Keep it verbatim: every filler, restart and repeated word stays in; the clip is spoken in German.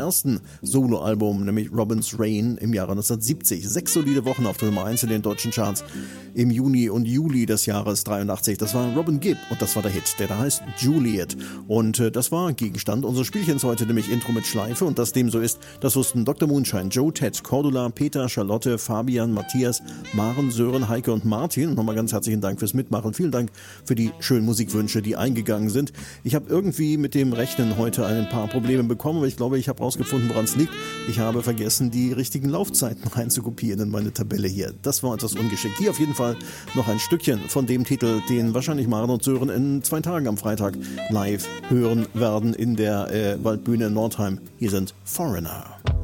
ersten Soloalbum, nämlich Robin's Rain im Jahre neunzehnhundertsiebzig. Sechs solide Wochen auf der Nummer eins in den deutschen Charts im Juni und Juli des Jahres dreiundachtzig. Das war Robin Gibb und das war der Hit, der da heißt Juliet. Und äh, das war Gegenstand unseres Spielchens heute, nämlich Intro mit Schleife. Und dass dem so ist, das wussten Doktor Moonshine, Joe, Ted, Cordula, Peter, Charlotte, Fabian, Matthias, Maren, Sören, Heike und Martin. Und nochmal ganz herzlichen Dank fürs Mitmachen. Vielen Dank für die schönen Musikwünsche, die eingegangen sind. Ich habe irgendwie mit dem Rechnen heute ein paar Probleme bekommen, aber ich glaube, ich habe rausgefunden, woran es liegt. Ich habe vergessen, die richtigen Laufzeiten reinzukopieren in meine Tabelle hier. Das war etwas ungeschickt. Hier auf jeden Fall noch ein Stückchen von dem Titel, den wahrscheinlich Maren und Sören in zwei Tagen am Freitag live hören werden in der äh, Waldbühne in Nordheim. Hier sind Foreigner.